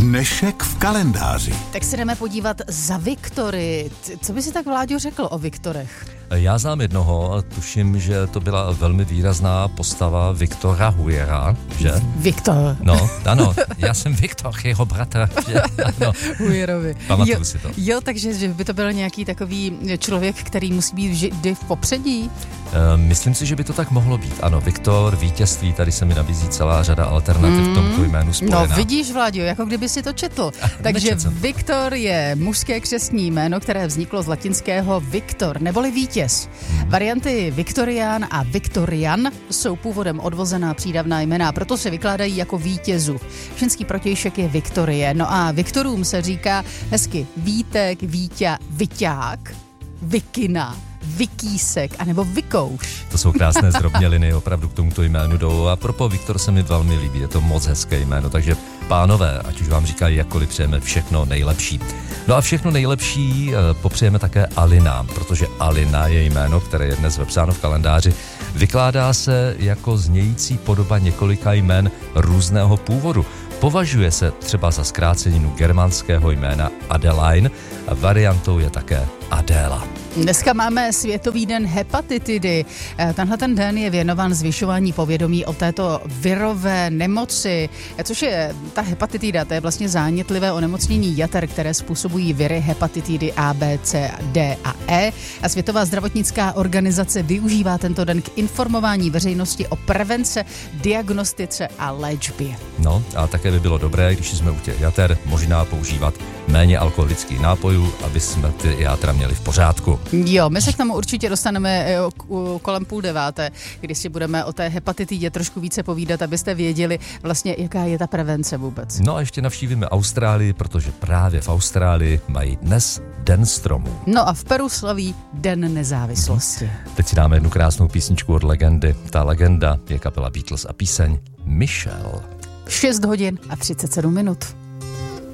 Dnešek v kalendáři. Tak se jdeme podívat za Viktory. Co by si tak, Vláďo, řekl o Viktorech? Já znám jednoho a tuším, že to byla velmi výrazná postava Viktora Huyera, že? Viktor. No, ano, já jsem Viktor, jeho bratr, že? Ano. Huyerovi. Pamatuju si to. Jo, takže že by to byl nějaký takový člověk, který musí být vždy v popředí? Myslím si, že by to tak mohlo být. Ano, Viktor, vítězství, tady se mi nabízí celá řada alternativ tomuto jménu spojená. No vidíš, Vláďo, jako kdyby si to četl. Takže Viktor je mužské křestní jméno, které vzniklo z latinského Viktor, neboli vítěz. Varianty Viktorián a Viktorian jsou původem odvozená přídavná jména, proto se vykládají jako vítězů. Ženský protějšek je Viktorie. No a Viktorům se říká hezky Vítek, Víťa, Viťák, Vikina, Vikísek, anebo Vikouš. To jsou krásné zdrobněliny, opravdu k tomuto jménu jdou. A propo Viktor se mi velmi líbí, je to moc hezké jméno, takže pánové, ať už vám říkají jakkoliv, přejeme všechno nejlepší. No a všechno nejlepší popřejeme také Alinám, protože Alina je jméno, které je dnes vepsáno v kalendáři. Vykládá se jako znějící podoba několika jmén různého původu. Považuje se třeba za zkráceninu germánského jména Adeline a variantou je také Adéla. Dneska máme Světový den hepatitidy. Tenhle ten den je věnován zvyšování povědomí o této virové nemoci, což je ta hepatitida, to je vlastně zánětlivé onemocnění jater, které způsobují viry hepatitidy A, B, C, D a E. A Světová zdravotnická organizace využívá tento den k informování veřejnosti o prevence, diagnostice a léčbě. No a také by bylo dobré, když jsme u těch jater, možná používat méně alkoholických nápojů, aby jsme ty játra měli v pořádku. Jo, my se k tomu určitě dostaneme kolem 8:30, kdy si budeme o té hepatitidě trošku více povídat, abyste věděli vlastně, jaká je ta prevence vůbec. No a ještě navštívíme Austrálii, protože právě v Austrálii mají dnes Den stromů. No a v Peru slaví Den nezávislosti. Teď si dáme jednu krásnou písničku od legendy. Ta legenda je kapela Beatles a píseň Michelle. 6 hodin a 37 minut.